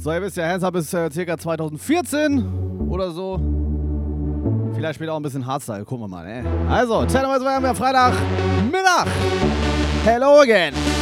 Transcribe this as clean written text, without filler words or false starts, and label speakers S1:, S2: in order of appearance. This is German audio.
S1: So, ihr wisst ja, Hands Up ist circa 2014 oder so. Vielleicht später auch ein bisschen Hardstyle, gucken wir mal, ne? Also, Tellerweise haben wir Freitag Mittag. Hello again.